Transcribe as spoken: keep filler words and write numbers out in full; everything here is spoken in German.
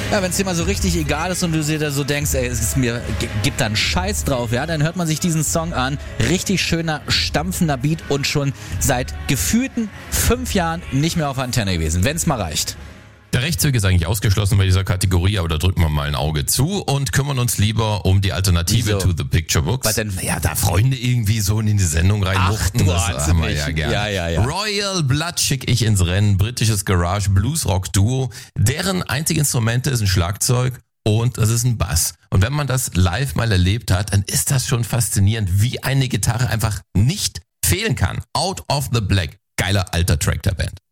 Ja, wenn es dir mal so richtig egal ist und du dir da so denkst, ey, es ist mir, g- gibt da einen Scheiß drauf, ja, dann hört man sich diesen Song an. Richtig schöner, stampfender Beat und schon seit gefühlten fünf Jahren nicht mehr auf der Antenne gewesen, wenn es mal reicht. Der Rechtsweg ist eigentlich ausgeschlossen bei dieser Kategorie, aber da drücken wir mal ein Auge zu und kümmern uns lieber um die Alternative Wieso? to the Picture Books. Was denn? Ja, da Freunde irgendwie so in die Sendung reinwuchten, du das ahnst haben wir nicht. ja gerne. Ja, ja, ja. Royal Blood schicke ich ins Rennen, britisches Garage Bluesrock Duo, deren einzige Instrumente ist ein Schlagzeug und das ist ein Bass. Und wenn man das live mal erlebt hat, dann ist das schon faszinierend, wie eine Gitarre einfach nicht fehlen kann. Out of the Black. Geiler alter Track der Band.